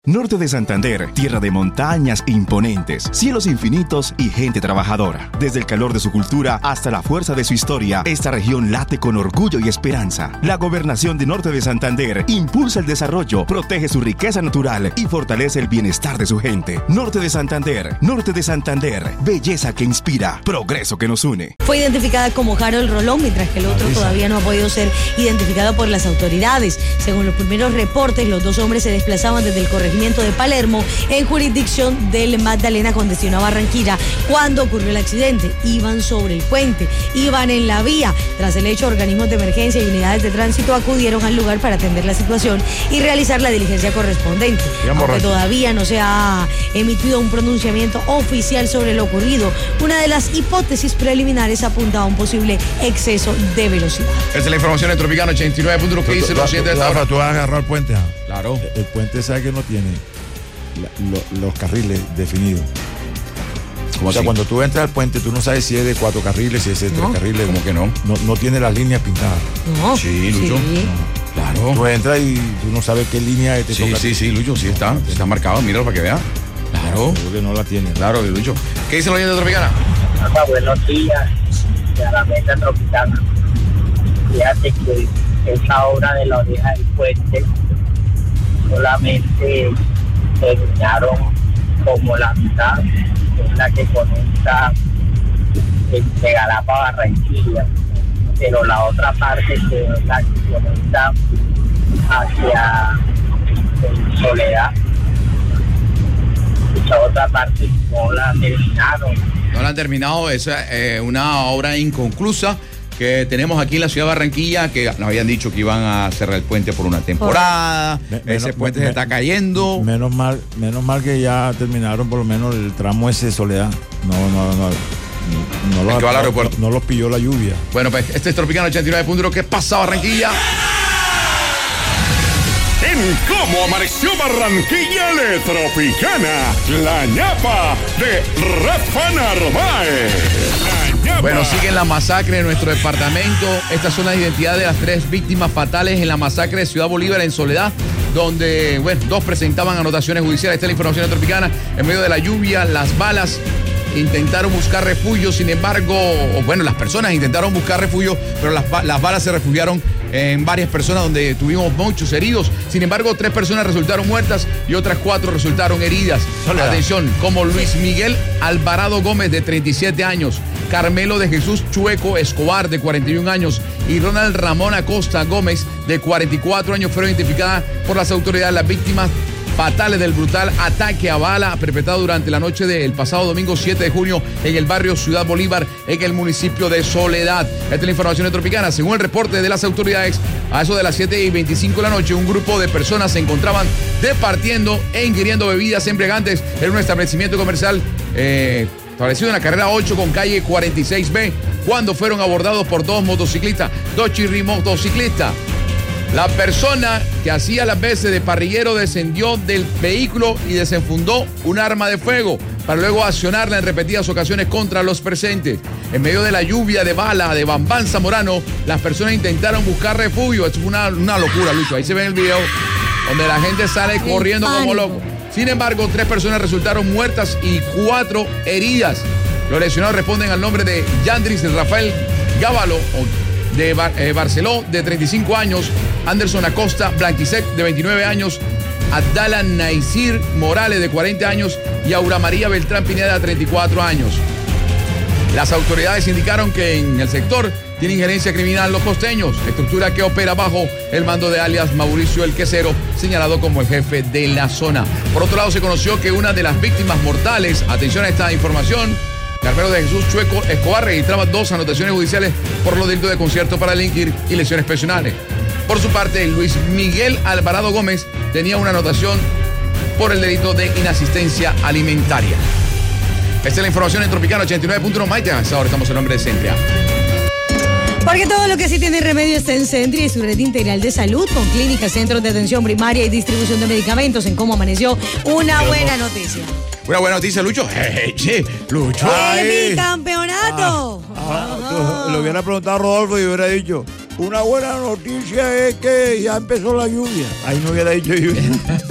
Norte de Santander, tierra de montañas imponentes, cielos infinitos y gente trabajadora. Desde el calor de su cultura hasta la fuerza de su historia, esta región late con orgullo y esperanza. La gobernación de Norte de Santander impulsa el desarrollo, protege su riqueza natural y fortalece el bienestar de su gente. Norte de Santander, belleza que inspira, progreso que nos une. Fue identificada como Harold Rolón, mientras que el otro todavía no ha podido ser identificado por las autoridades. Según los primeros reportes, los dos hombres se desplazaban desde el corregimiento de Palermo en jurisdicción del Magdalena con destino a Barranquilla cuando ocurrió el accidente. Iban sobre el puente, iban en la vía. Tras el hecho, organismos de emergencia y unidades de tránsito acudieron al lugar para atender la situación y realizar la diligencia correspondiente. Aunque todavía no se ha emitido un pronunciamiento oficial sobre lo ocurrido, una de las hipótesis preliminares apunta a un posible exceso de velocidad. Esta es la información de Tropicana 89.1 que dice lo siguiente de esta hora. Tú vas a agarrar el puente, ¿ah? Claro. El puente sabe que no tiene los carriles definidos. O sea, cuando tú entras al puente, tú no sabes si es de 4 carriles, si es de 3 carriles. ¿Cómo que no? No tiene las líneas pintadas. No. Sí, Lucho. Sí. No. Claro. Tú entras y tú no sabes qué línea es. Sí, Lucho, sí está marcado, míralo para que vea. Claro. Creo que no la tiene. Claro, Lucho. ¿Qué dice el oyente de Tropicana? Buenos días, de la mesa Tropicana. Fíjate que esa obra de la oreja del puente solamente terminaron como la mitad, que es la que conecta de Galapa a Barranquilla, pero la otra parte, que es la que conecta hacia Soledad, esa otra parte no la terminaron. No la han terminado, es una obra inconclusa que tenemos aquí en la ciudad de Barranquilla, que nos habían dicho que iban a cerrar el puente por una temporada. Ese puente se está cayendo. Menos mal que ya terminaron por lo menos el tramo ese de Soledad. No los pilló la lluvia. Bueno, pues este es Tropicana 89.1. ¿Qué pasa, Barranquilla? En Cómo Amaneció Barranquilla le Tropicana, la ñapa de Rafa Narváez. Bueno, sigue la masacre en nuestro departamento. Estas son las identidades de las 3 víctimas fatales en la masacre de Ciudad Bolívar en Soledad, donde, 2 presentaban anotaciones judiciales. Esta es la información de Tropicana. En medio de la lluvia, las balas intentaron buscar refugio, sin embargo, las personas intentaron buscar refugio, pero las balas se refugiaron en varias personas, donde tuvimos muchos heridos. Sin embargo, 3 personas resultaron muertas y otras 4 resultaron heridas. Soledad. Atención, como Luis Miguel Alvarado Gómez, de 37 años, Carmelo de Jesús Chueco Escobar, de 41 años, y Ronald Ramón Acosta Gómez, de 44 años, fueron identificadas por las autoridades las víctimas fatales del brutal ataque a bala perpetrado durante la noche del pasado domingo 7 de junio en el barrio Ciudad Bolívar, en el municipio de Soledad. Esta es la información de Tropicana. Según el reporte de las autoridades, a eso de las 7:25 de la noche, un grupo de personas se encontraban departiendo e ingiriendo bebidas embriagantes en un establecimiento comercial establecido en la carrera 8 con calle 46B, cuando fueron abordados por 2 motociclistas, 2 chirrimotociclistas. La persona que hacía las veces de parrillero descendió del vehículo y desenfundó un arma de fuego para luego accionarla en repetidas ocasiones contra los presentes. En medio de la lluvia de bala de Bambán Zamorano, las personas intentaron buscar refugio. Esto fue una locura, Lucho. Ahí se ve en el video donde la gente sale corriendo como loco. Sin embargo, 3 personas resultaron muertas y 4 heridas. Los lesionados responden al nombre de Yandris Rafael Gávalo, de Barceló, de 35 años, Anderson Acosta Blanquisec, de 29 años, Abdala Naisir Morales, de 40 años, y Aura María Beltrán Pineda, de 34 años. Las autoridades indicaron que en el sector tiene injerencia criminal los costeños, estructura que opera bajo el mando de alias Mauricio el Quesero, señalado como el jefe de la zona. Por otro lado, se conoció que una de las víctimas mortales, atención a esta información, Carmelo de Jesús Chueco Escobar, registraba 2 anotaciones judiciales por los delitos de concierto para delinquir y lesiones personales. Por su parte, Luis Miguel Alvarado Gómez tenía una anotación por el delito de inasistencia alimentaria. Esta es la información en Tropicana 89.1. Maite, ahora estamos en nombre de Centria. Porque todo lo que sí tiene remedio está en Centria y su red integral de salud, con clínicas, centros de atención primaria y distribución de medicamentos. En Cómo Amaneció, una buena noticia. Una buena noticia, Lucho. Lucho. ¡El bicampeonato! Le hubiera preguntado a Rodolfo y hubiera dicho, una buena noticia es que ya empezó la lluvia. Ahí no hubiera dicho lluvia.